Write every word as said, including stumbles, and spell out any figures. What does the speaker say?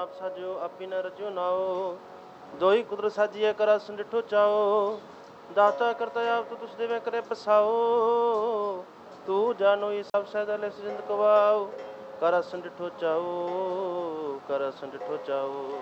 आप साजो आपी न रचो नाओ दोई कुदरत साजिए करा संडिठो चाओ दाता करता आप तो तुझ देवे करे पसाओ तू जानो ये सब सैदा ले सिंध कवाओ करा संडिठो चाओ करा संडिठो चाओ।